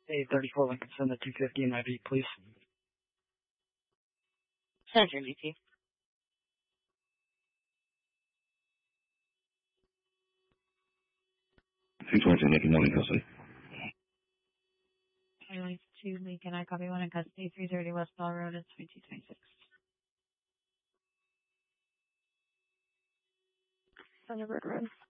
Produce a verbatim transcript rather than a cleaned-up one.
A thirty-four Lincoln, send the two fifty in my beat, please. Send your B T. two twenty-two Lincoln, one in custody. twenty-two Lincoln, I copy one in custody, three thirty West Ball Road, it's twenty-two twenty-six. Thunderbird Road.